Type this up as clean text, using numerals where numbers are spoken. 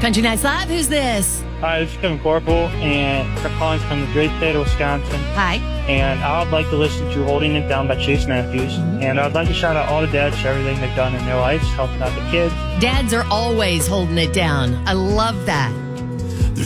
Country Nights Live, who's this? Hi, this is Kevin Corporal, and I'm calling from the great state of Wisconsin. Hi. And I would like to listen to Holding It Down by Chase Matthews. And I'd like to shout out all the dads for everything they've done in their lives, helping out the kids. Dads are always holding it down. I love that.